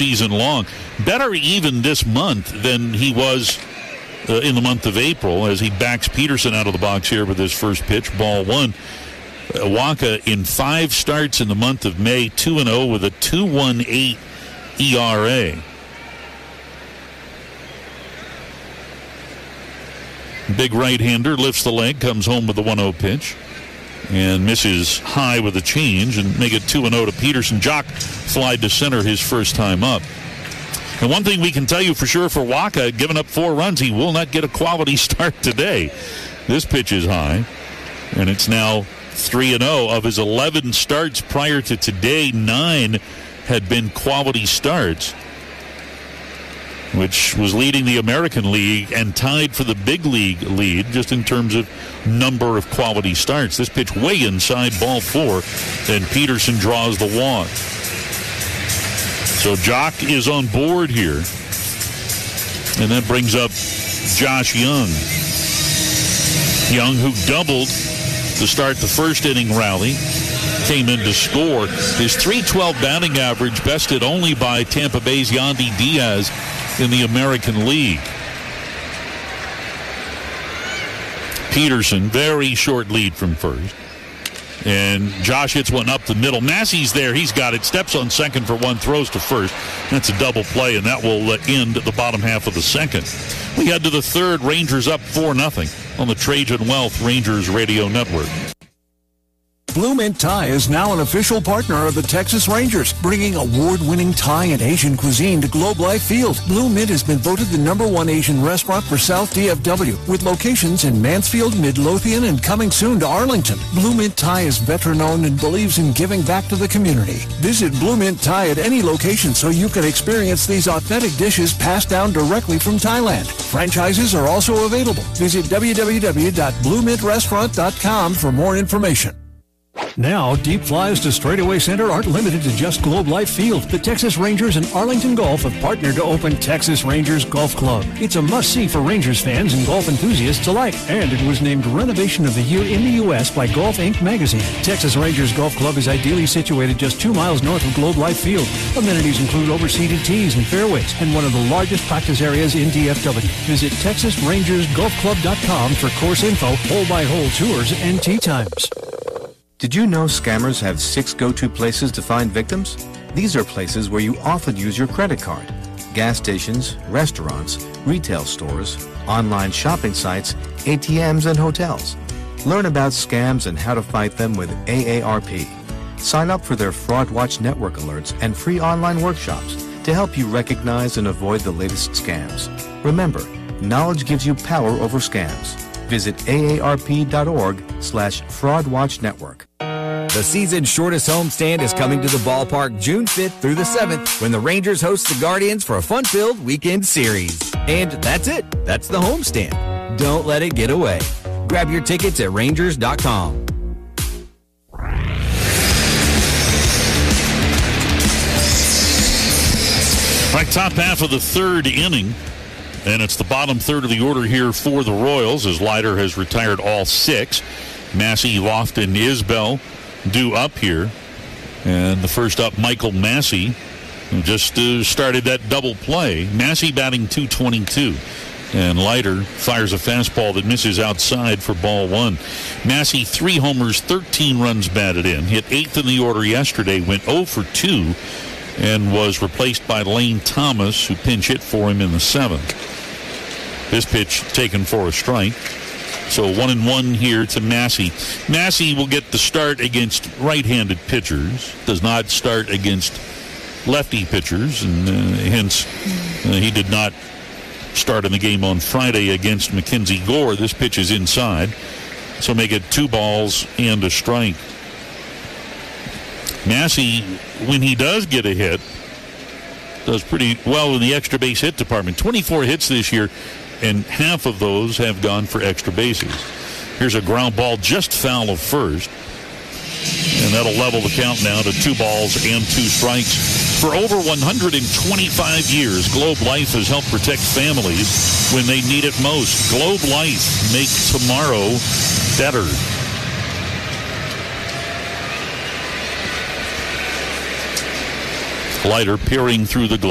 season long. Better even this month than he was in the month of April as he backs Peterson out of the box here with his first pitch, ball one. Wacha in 5 starts in the month of May, 2-0 with a 2.18 ERA. Big right-hander lifts the leg, comes home with the 1-0 pitch, and misses high with a change and make it 2-0 to Peterson. Jock flied to center his first time up. And one thing we can tell you for sure for Wacha, giving up 4 runs, he will not get a quality start today. This pitch is high, and it's now 3-0. Of his 11 starts prior to today, 9 had been quality starts, which was leading the American League and tied for the big league lead just in terms of number of quality starts. This pitch way inside, ball 4, and Peterson draws the walk. So Jock is on board here. And that brings up Josh Young. Young, who doubled to start the first inning rally, came in to score. His .312 batting average bested only by Tampa Bay's Yandy Diaz in the American League. Peterson, very short lead from first. And Josh hits one up the middle. Massey's there. He's got it. Steps on second for 1, throws to first. That's a double play, and that will end the bottom half of the second. We head to the third. Rangers up 4-0 on the Trajan Wealth Rangers Radio Network. Blue Mint Thai is now an official partner of the Texas Rangers, bringing award-winning Thai and Asian cuisine to Globe Life Field. Blue Mint has been voted the #1 Asian restaurant for South DFW, with locations in Mansfield, Midlothian, and coming soon to Arlington. Blue Mint Thai is veteran-owned and believes in giving back to the community. Visit Blue Mint Thai at any location so you can experience these authentic dishes passed down directly from Thailand. Franchises are also available. Visit www.bluemintrestaurant.com for more information. Now, deep flies to Straightaway Center aren't limited to just Globe Life Field. The Texas Rangers and Arlington Golf have partnered to open Texas Rangers Golf Club. It's a must-see for Rangers fans and golf enthusiasts alike. And it was named Renovation of the Year in the U.S. by Golf Inc. magazine. Texas Rangers Golf Club is ideally situated just 2 miles north of Globe Life Field. Amenities include overseated tees and fairways and one of the largest practice areas in DFW. Visit TexasRangersGolfClub.com for course info, hole-by-hole tours, and tee times. Did you know scammers have 6 go-to places to find victims? These are places where you often use your credit card. Gas stations, restaurants, retail stores, online shopping sites, ATMs, and hotels. Learn about scams and how to fight them with AARP. Sign up for their Fraud Watch Network alerts and free online workshops to help you recognize and avoid the latest scams. Remember, knowledge gives you power over scams. Visit aarp.org/fraudwatchnetwork. The season's shortest homestand is coming to the ballpark June 5th through the 7th when the Rangers host the Guardians for a fun-filled weekend series. And that's it. That's the homestand. Don't let it get away. Grab your tickets at Rangers.com. All right, top half of the third inning. And it's the bottom third of the order here for the Royals as Leiter has retired all 6. Massey, Lofton, Isbell due up here. And the first up, Michael Massey, who just started that double play. Massey batting .222. And Leiter fires a fastball that misses outside for ball 1. Massey, 3 homers, 13 runs batted in. Hit 8th in the order yesterday, went 0 for 2. And was replaced by Lane Thomas, who pinch hit for him in the 7th. This pitch taken for a strike. So 1-1 here to Massey. Massey will get the start against right-handed pitchers. Does not start against lefty pitchers, and hence he did not start in the game on Friday against Mackenzie Gore. This pitch is inside, so make it 2 balls and a strike. Massey, when he does get a hit, does pretty well in the extra base hit department. 24 hits this year, and half of those have gone for extra bases. Here's a ground ball just foul of first, and that'll level the count now to 2 balls and 2 strikes. For over 125 years, Globe Life has helped protect families when they need it most. Globe Life, make tomorrow better. Leiter peering through the glass.